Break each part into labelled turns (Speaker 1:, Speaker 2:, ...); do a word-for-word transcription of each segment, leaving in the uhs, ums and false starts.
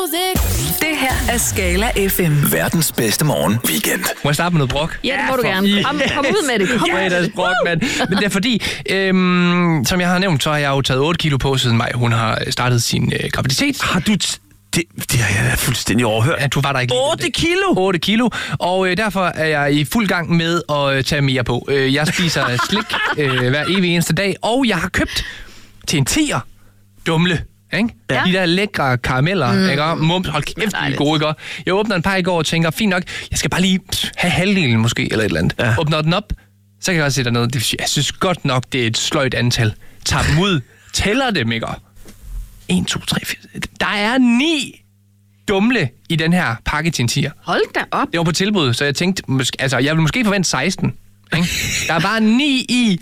Speaker 1: Det her er Skala F M.
Speaker 2: Verdens bedste morgen weekend.
Speaker 3: Må jeg starte med noget brok?
Speaker 4: Ja, det må du gerne. Kom, kom ud med det. Kom
Speaker 3: Ja,
Speaker 4: ud
Speaker 3: det
Speaker 4: med
Speaker 3: er
Speaker 4: det.
Speaker 3: brok, mand. Men det er fordi, øhm, som jeg har nævnt, så har jeg jo taget otte kilo på siden maj. Hun har startet sin øh, graviditet.
Speaker 5: Har du... T- det, det har jeg fuldstændig overhørt.
Speaker 3: Ja, du var der ikke lige.
Speaker 5: otte kilo?
Speaker 3: otte kilo. Og øh, derfor er jeg i fuld gang med at øh, tage mere på. Øh, jeg spiser slik øh, hver evig eneste dag, og jeg har købt til en tier dumle. Ikke? Ja. De der lækre karameller, mm. ikke? Mums, hold kæft, de er gode, ikke? Jeg åbner en par i går og tænker, fint nok, jeg skal bare lige have halvdelen måske, eller et eller andet. Ja. Åbner den op, så kan jeg også se dernede. Jeg synes godt nok, det er et sløjt antal. Tager dem ud, tæller dem, ikke? en, to, tre, fire. Der er ni dumle i den her pakke til en tier.
Speaker 4: Hold da op.
Speaker 3: Det var på tilbud, så jeg tænkte, måske, altså, jeg vil måske forvente seksten. Ikke? Der er bare ni i.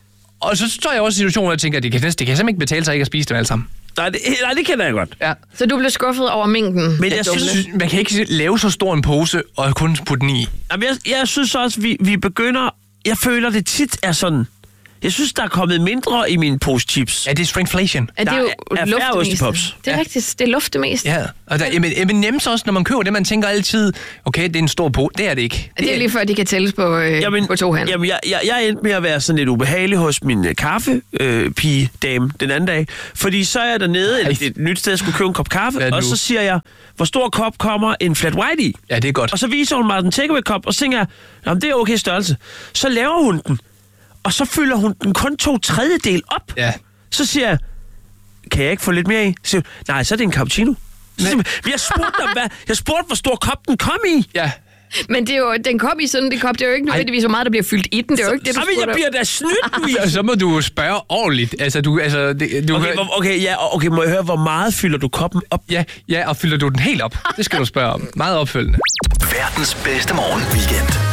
Speaker 3: Og så står jeg også i situationen, hvor jeg tænker, det kan, det kan simpelthen ikke betale sig ikke at spise dem alle sammen.
Speaker 5: Nej, det, nej, det kender jeg godt.
Speaker 3: Ja.
Speaker 4: Så du blev skuffet over mængden?
Speaker 5: Men jeg synes,
Speaker 3: Man kan ikke lave så stor en pose og kun putte den i.
Speaker 5: jamen, jeg, jeg synes også, vi, vi begynder... Jeg føler, det tit er sådan... Jeg synes, der er kommet mindre i mine pose chips.
Speaker 3: Ja, det er shrinkflation.
Speaker 4: Er det
Speaker 5: Der
Speaker 4: jo
Speaker 5: er- er færre
Speaker 4: luftemest?
Speaker 5: ostepops.
Speaker 4: Det er
Speaker 3: Ja.
Speaker 4: rigtigt, det er luftemest.
Speaker 3: Ja, og der, jamen, jamen nemt også, når man køber det, man tænker altid, okay, det er en stor pose. Det er det ikke.
Speaker 4: Det er lige før, de kan tælles på, øh,
Speaker 5: Jamen,
Speaker 4: på to hænder.
Speaker 5: jamen jeg, jeg, jeg endte med at være sådan lidt ubehagelig hos min øh, kaffepige-dame den anden dag. Fordi så er jeg dernede, eller et nyt sted, jeg skulle købe en kop kaffe,
Speaker 3: Hvad nu?
Speaker 5: og så siger jeg, hvor stor kop kommer en flat white i?
Speaker 3: Ja, det er godt.
Speaker 5: Og så viser hun mig den takeaway-kop, og så tænker jeg, jamen det er okay størrelse. Så laver hun den, og så fylder hun den kun to tredjedel op.
Speaker 3: Ja.
Speaker 5: Så siger jeg, kan jeg ikke få lidt mere i? Så siger hun, nej, så er det en cappuccino. Så siger jeg, jeg spurgte dem, hvad, jeg spurgte, hvor stor kop den kom i.
Speaker 3: Ja.
Speaker 4: Men det er jo, den kom i sådan en kop, det er jo ikke nødvendigvis så meget, der bliver fyldt i den. Det er jo ikke det, du
Speaker 5: Jamen, jeg
Speaker 4: spurgte
Speaker 5: bliver da snydt, Louise.
Speaker 3: Så, så må du spørge ordentligt. Altså, du... Altså, det, du
Speaker 5: Okay,
Speaker 3: kan-
Speaker 5: hvor- okay, ja, okay, må jeg høre, hvor meget fylder du koppen op?
Speaker 3: Ja, ja, og fylder du den helt op? Det skal du spørge om. Meget opfølgende.
Speaker 2: Verdens bedste morgen weekend.